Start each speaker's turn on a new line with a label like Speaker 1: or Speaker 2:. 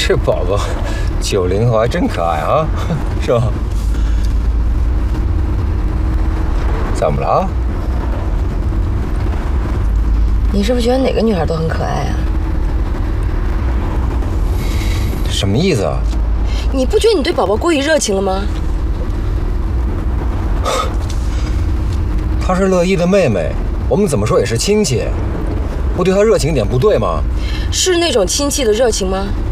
Speaker 1: 这宝宝90后还真可爱啊，是吧？怎么了？
Speaker 2: 你是不是觉得哪个女孩都很可爱啊？
Speaker 1: 什么意思啊？
Speaker 2: 你不觉得你对宝宝过于热情了吗？
Speaker 1: 她是乐意的妹妹，我们怎么说也是亲戚，不对她热情一点不对吗？
Speaker 2: 是那种亲戚的热情吗？